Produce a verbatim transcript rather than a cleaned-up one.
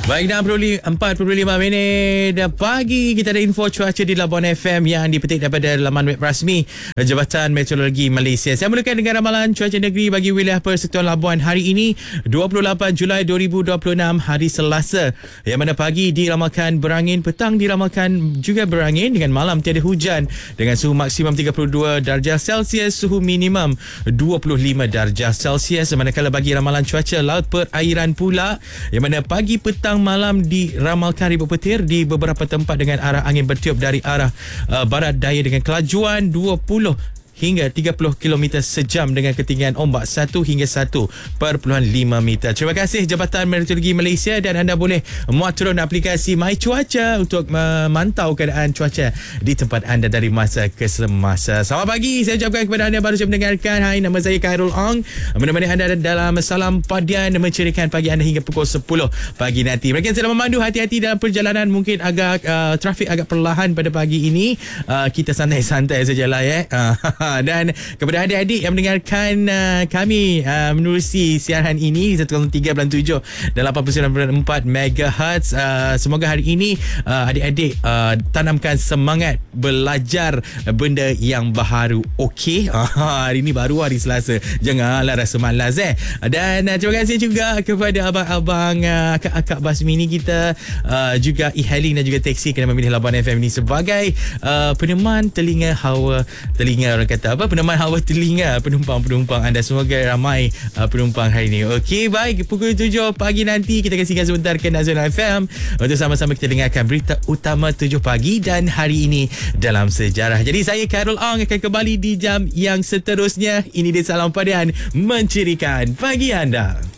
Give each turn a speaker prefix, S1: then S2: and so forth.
S1: Baik, enam puluh empat puluh lima minit pagi kita ada info cuaca di Labuan F M yang dipetik daripada laman web rasmi Jabatan Meteorologi Malaysia. Saya mulakan dengan ramalan cuaca negeri bagi wilayah Persekutuan Labuan hari ini dua puluh lapan Julai dua ribu dua puluh enam, hari Selasa, yang mana pagi diramalkan berangin, petang diramalkan juga berangin dengan malam tiada hujan dengan suhu maksimum tiga puluh dua darjah Celsius, suhu minimum dua puluh lima darjah Celsius. Manakala bagi ramalan cuaca laut perairan pula, yang mana pagi petang malam diramalkan ribut petir di beberapa tempat dengan arah angin bertiup dari arah uh, barat daya dengan kelajuan dua puluh hingga tiga puluh kilometer sejam dengan ketinggian ombak satu hingga satu perpuluhan lima meter. Terima kasih Jabatan Meteorologi Malaysia, dan anda boleh muat turun aplikasi My Cuaca untuk memantau keadaan cuaca di tempat anda dari masa ke semasa. Selamat pagi, saya ucapkan kepada anda baru saja mendengarkan. Hai, nama saya Khairul Ong, menemani anda dalam Salam Padian, menceriakan pagi anda hingga pukul sepuluh pagi nanti. Mereka sedang memandu, hati-hati dalam perjalanan, mungkin agak uh, trafik agak perlahan pada pagi ini. Uh, kita santai-santai sajalah ya. Uh, Dan kepada adik-adik yang mendengarkan uh, kami uh, menerusi siaran ini seratus tiga puluh tujuh dan lapan puluh sembilan perpuluhan empat megahertz, uh, semoga hari ini uh, adik-adik uh, tanamkan semangat belajar benda yang baharu. Okey, uh, hari ini baru hari Selasa, janganlah rasa malas eh. Dan uh, terima kasih juga kepada abang-abang uh, akak-akak bas mini kita, uh, juga e-hailing dan juga taksi kerana memilih Labuan F M ini sebagai uh, peneman telinga hawa telinga orang kata apa peneman hawa telinga penumpang-penumpang anda. Semoga ramai uh, penumpang hari ini. Okey, baik, pukul tujuh pagi nanti kita akan singgah sebentar ke Nasional F M untuk sama-sama kita dengarkan berita utama tujuh pagi dan hari ini dalam sejarah. Jadi saya Khairul Ong akan kembali di jam yang seterusnya. Ini dia Salam Padian, mencerikan pagi anda.